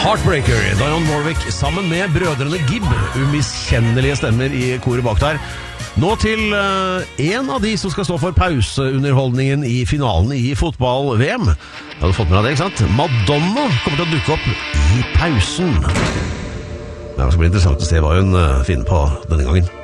Heartbreaker, Dionne Warwick sammen med brødrene Gibb, umiskjennelige stemmer i koret bak der. Nå til en av de som skal stå for pauseunderholdningen i finalen i fotball-VM. Jeg hadde fått med deg det, ikke sant? Madonna kommer til å dukke opp i pausen. Det skal bli interessant å se hva hun finner på denne gangen.